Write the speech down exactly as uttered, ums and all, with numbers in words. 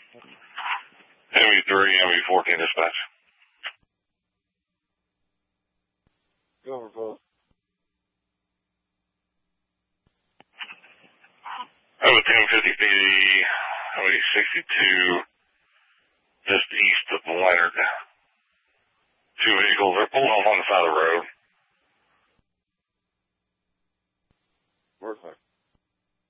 M V three, M V fourteen dispatch. Go over both. Over ten fifty P D, Highway sixty-two, just east of Leonard. Two vehicles are pulling off on the side of the road.